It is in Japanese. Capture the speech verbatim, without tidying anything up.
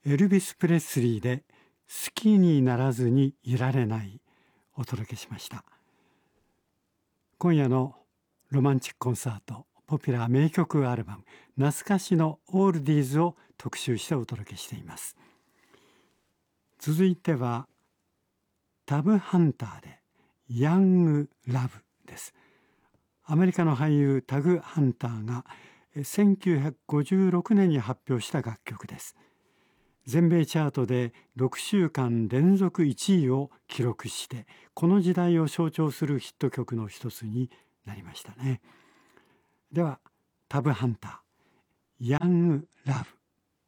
エルビス・プレスリーで好きにならずにいられないお届けしました。今夜のロマンチックコンサート、ポピュラー名曲アルバム懐かしのオールディーズを特集してお届けしています。続いてはタブ・ハンターでヤング・ラブです。アメリカの俳優タグ・ハンターがせんきゅうひゃくごじゅうろくねんに発表した楽曲です。全米チャートでろくしゅうかん連続いちいを記録して、この時代を象徴するヒット曲の一つになりましたね。ではタブ・ハンター、ヤング・ラブ。